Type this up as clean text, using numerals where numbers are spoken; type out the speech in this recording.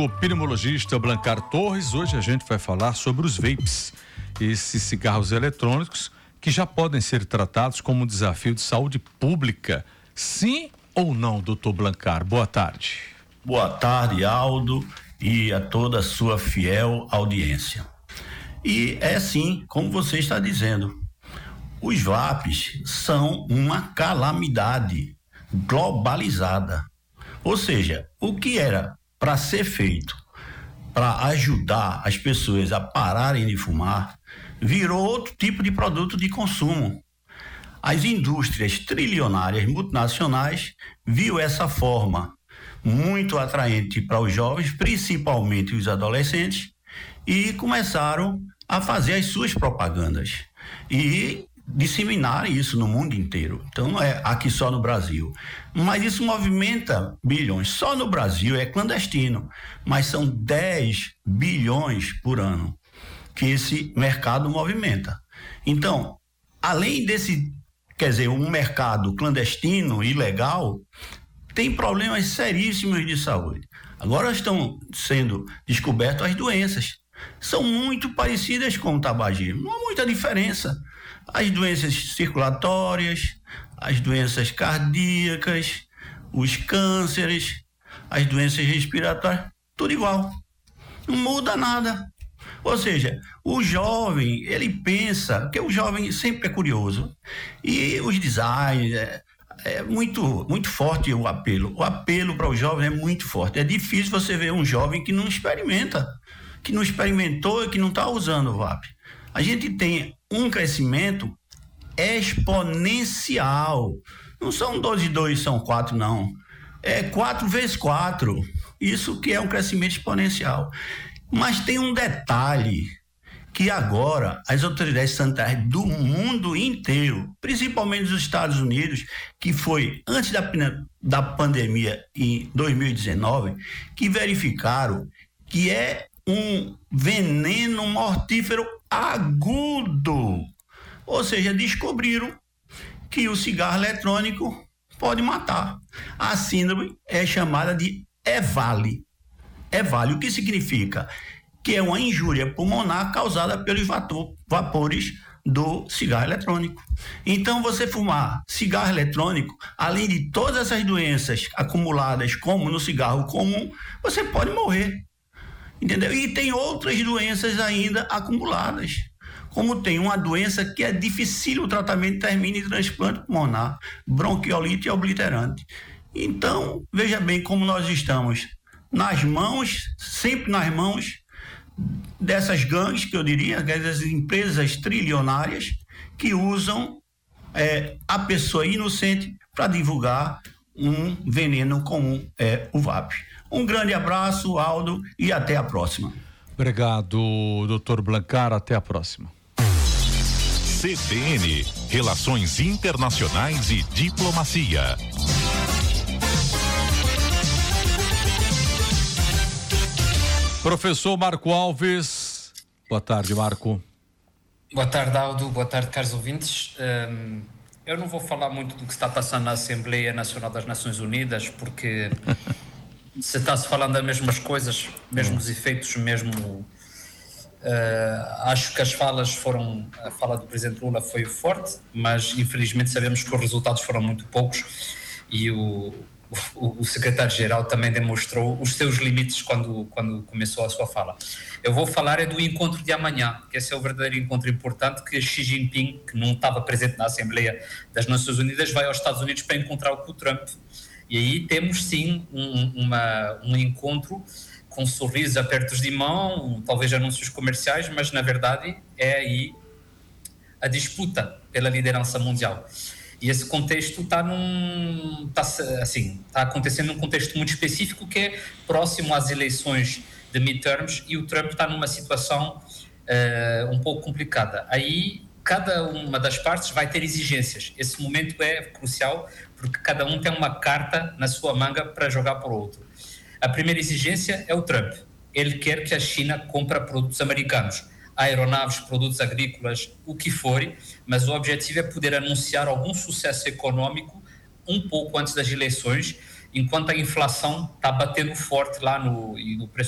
conosco o pneumologista Blancar Torres. Hoje a gente vai falar sobre os vapes, esses cigarros eletrônicos que já podem ser tratados como um desafio de saúde pública. Sim ou não, doutor Blancar? Boa tarde. Boa tarde, Aldo, e a toda a sua fiel audiência. E é assim, como você está dizendo, os vapes são uma calamidade globalizada. Ou seja, o que era para ser feito para ajudar as pessoas a pararem de fumar, virou outro tipo de produto de consumo. As indústrias trilionárias multinacionais viu essa forma muito atraente para os jovens, principalmente os adolescentes, e começaram a fazer as suas propagandas e disseminar isso no mundo inteiro. Então não é aqui só no Brasil, mas isso movimenta bilhões. Só no Brasil é clandestino, mas são 10 bilhões por ano que esse mercado movimenta. Então, além desse, um mercado clandestino, ilegal, tem problemas seríssimos de saúde. Agora estão sendo descobertas as doenças. São muito parecidas com o tabagismo, não há muita diferença. As doenças circulatórias, as doenças cardíacas, os cânceres, as doenças respiratórias, tudo igual. Não muda nada. Ou seja, o jovem, ele pensa, que o jovem sempre é curioso. E os designs, é muito, muito forte o apelo. O apelo para o jovem é muito forte. É difícil você ver um jovem que não experimenta, que não experimentou e que não está usando o vape. A gente tem um crescimento exponencial. Não são 12 e 2, são 4, não. É 4 vezes 4. Isso que é um crescimento exponencial. Mas tem um detalhe, que agora as autoridades sanitárias do mundo inteiro, principalmente dos Estados Unidos, que foi antes da pandemia em 2019, que verificaram que é um veneno mortífero agudo. Ou seja, descobriram que o cigarro eletrônico pode matar. A síndrome é chamada de EVALI. EVALI, o que significa? Que é uma injúria pulmonar causada pelos vapores do cigarro eletrônico. Então, você fumar cigarro eletrônico, além de todas essas doenças acumuladas, como no cigarro comum, você pode morrer. Entendeu? E tem outras doenças ainda acumuladas, como tem uma doença que é difícil o tratamento, termina em transplante pulmonar, bronquiolite obliterante. Então, veja bem como nós estamos nas mãos, sempre nas mãos dessas gangues, que eu diria, dessas empresas trilionárias que usam a pessoa inocente para divulgar um veneno comum, o vape. Um grande abraço, Aldo, e até a próxima. Obrigado, doutor Blancar, até a próxima. CBN, Relações Internacionais e Diplomacia. Professor Marco Alves, boa tarde, Marco. Boa tarde, Aldo, boa tarde, caros ouvintes. Eu não vou falar muito do que está passando na Assembleia Nacional das Nações Unidas, porque se está-se falando das mesmas coisas, mesmos efeitos, acho que a fala do Presidente Lula foi forte, mas infelizmente sabemos que os resultados foram muito poucos e o secretário-geral também demonstrou os seus limites quando começou a sua fala. Eu vou falar do encontro de amanhã, que esse é o verdadeiro encontro importante, que Xi Jinping, que não estava presente na Assembleia das Nações Unidas, vai aos Estados Unidos para encontrar com o Trump. E aí temos sim um encontro com sorrisos apertos de mão, talvez anúncios comerciais, mas na verdade é aí a disputa pela liderança mundial. E esse contexto está acontecendo num contexto muito específico, que é próximo às eleições de midterms, e o Trump está numa situação um pouco complicada. Aí cada uma das partes vai ter exigências. Esse momento é crucial, porque cada um tem uma carta na sua manga para jogar para o outro. A primeira exigência é o Trump. Ele quer que a China compre produtos americanos, aeronaves, produtos agrícolas, o que for, mas o objetivo é poder anunciar algum sucesso econômico um pouco antes das eleições, enquanto a inflação está batendo forte lá no preço